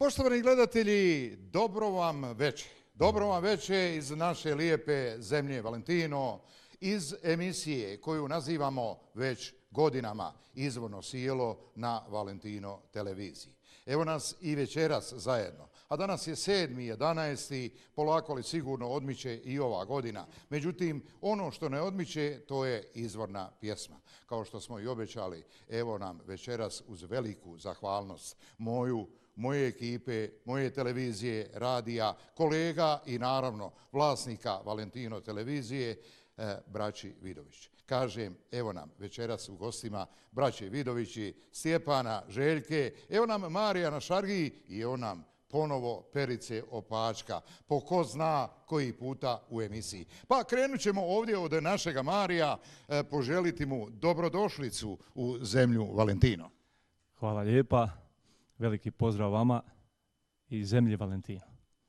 Poštovani gledatelji, dobro vam večer. Dobro vam večer iz naše lijepe zemlje Valentino, iz emisije koju nazivamo već godinama Izvorno sijelo na Valentino televiziji. Evo nas i večeras zajedno, a danas je 7.11. polako li sigurno odmiče i ova godina. Međutim, ono što ne odmiče, to je izvorna pjesma. Kao što smo i obećali, evo nam večeras uz veliku zahvalnost moje ekipe, moje televizije, radija, kolega i naravno vlasnika Valentino televizije, braći Vidović. Kažem, evo nam večeras u gostima braće Vidovići, Stjepana, Željke, evo nam Marija na šargiji i evo nam ponovo Perice Opačka, po ko zna koji puta u emisiji. Pa krenut ćemo ovdje od našega Marija, poželiti mu dobrodošlicu u zemlju Valentino. Hvala lijepa, veliki pozdrav vama i zemlji Valentino.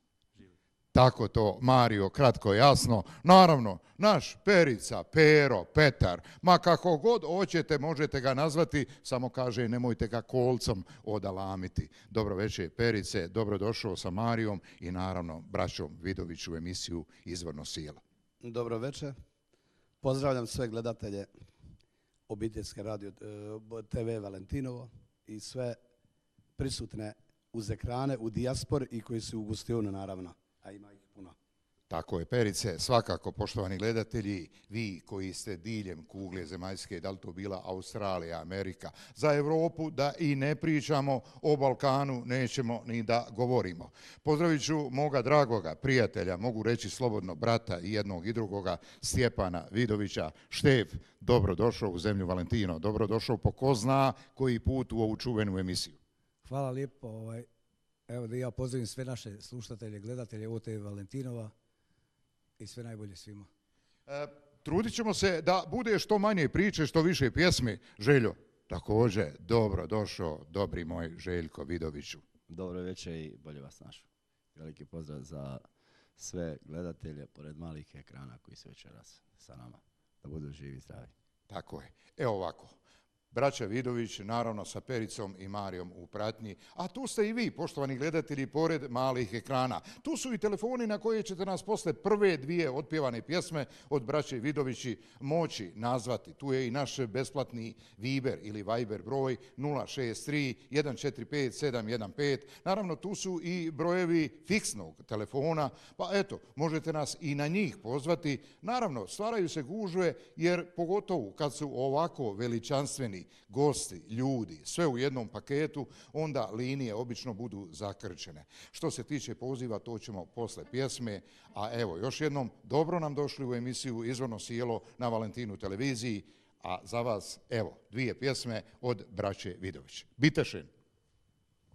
Tako to, Mario, kratko, jasno. Naravno, naš Perica, Pero, Petar, ma kako god hoćete, možete ga nazvati, samo kaže nemojte ga kolcom odalamiti. Dobro večer, Perice, dobrodošao sa Marijom i naravno braćom Vidović u emisiju Izvorno sijelo. Dobro večer, pozdravljam sve gledatelje obiteljske radio TV Valentinovo i sve prisutne uz ekrane, u dijaspori i koji su u gostiju naravno. A ima ih puno. Tako je, Perice, svakako, poštovani gledatelji, vi koji ste diljem kugle zemaljske, da li to bila Australija, Amerika, za Evropu da i ne pričamo, o Balkanu nećemo ni da govorimo. Pozdravit ću moga dragoga prijatelja, mogu reći slobodno brata i jednog i drugoga, Stjepana Vidovića. Štef, dobrodošao u zemlju Valentino, dobrodošao po ko zna koji put u ovu čuvenu emisiju. Hvala lijepo. Evo da ja pozdravim sve naše slušatelje, gledatelje OTV Valentinova i sve najbolje svima. Trudit ćemo se da bude što manje priče, što više pjesme. Željo, također, dobro došao, dobri moj Željko Vidoviću. Dobro večer i bolje vas našao. Veliki pozdrav za sve gledatelje pored malih ekrana koji su večeras sa nama. Da budu živi i zdravi. Tako je. Evo ovako. Braća Vidović, naravno sa Pericom i Marijom u pratnji, a tu ste i vi, poštovani gledatelji, pored malih ekrana. Tu su i telefoni na koje ćete nas posle prve dvije otpjevane pjesme od braće Vidovići moći nazvati. Tu je i naš besplatni Viber ili Viber broj 063 145 715. Naravno, tu su i brojevi fiksnog telefona, pa eto, možete nas i na njih pozvati. Naravno, stvaraju se gužve, jer pogotovo kad su ovako veličanstveni gosti, ljudi, sve u jednom paketu, onda linije obično budu zakrčene. Što se tiče poziva, to ćemo posle pjesme, a evo, još jednom, dobro nam došli u emisiju Izvorno sijelo na Valentinu televiziji, a za vas, evo, dvije pjesme od braće Vidović. Bitešen!